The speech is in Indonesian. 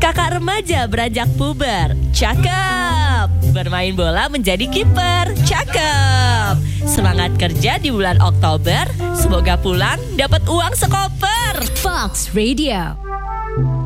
Kakak remaja beranjak puber, cakep. Bermain bola menjadi kiper, cakep. Semangat kerja di bulan Oktober, semoga pulang dapat uang sekoper. Fox Radio.